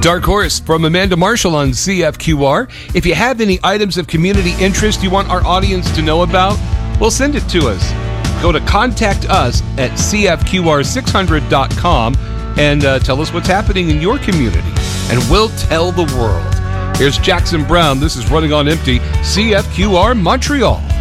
Dark Horse from Amanda Marshall on CFQR. If you have any items of community interest you want our audience to know about, well, send it to us. Go to contact us at CFQR600.com and tell us what's happening in your community, and we'll tell the world. Here's Jackson Brown. This is Running on Empty, CFQR Montreal.